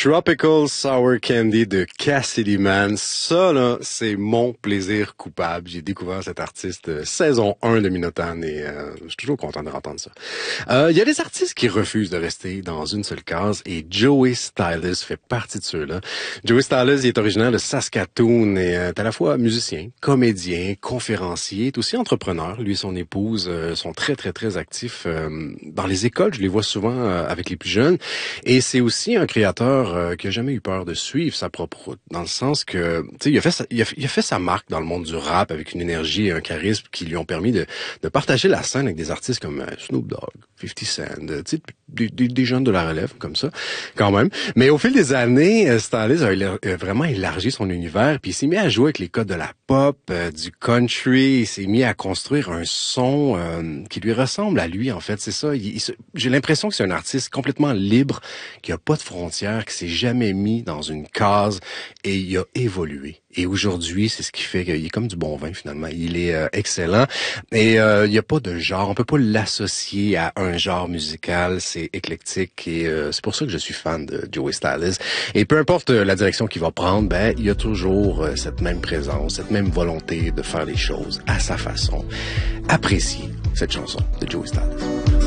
Tropical Sour Candy de Cassidy Man. Ça, là, c'est mon plaisir coupable. J'ai découvert cet artiste saison 1 de Minotaur et je suis toujours content de entendre ça. Il y a des artistes qui refusent de rester dans une seule case et Joey Styles fait partie de ceux-là. Joey Styles il est originaire de Saskatoon et est à la fois musicien, comédien, conférencier, est aussi entrepreneur. Lui et son épouse sont très, très, très actifs dans les écoles. Je les vois souvent avec les plus jeunes. Et c'est aussi un créateur qui a jamais eu peur de suivre sa propre route, dans le sens que, tu sais, il a fait sa marque dans le monde du rap avec une énergie et un charisme qui lui ont permis de partager la scène avec des artistes comme Snoop Dogg, 50 Cent, tu sais, des jeunes de la relève comme ça, quand même. Mais au fil des années, Styles a vraiment élargi son univers, puis il s'est mis à jouer avec les codes de la pop, du country, il s'est mis à construire un son qui lui ressemble à lui, en fait, c'est ça. J'ai l'impression que c'est un artiste complètement libre, qui a pas de frontières, qui s'est jamais mis dans une case et il a évolué. Et aujourd'hui, c'est ce qui fait qu'il est comme du bon vin finalement. Il est excellent et il n'y a pas de genre. On peut pas l'associer à un genre musical. C'est éclectique et c'est pour ça que je suis fan de Joey Styles. Et peu importe la direction qu'il va prendre, ben il y a toujours cette même présence, cette même volonté de faire les choses à sa façon. Appréciez cette chanson de Joey Styles.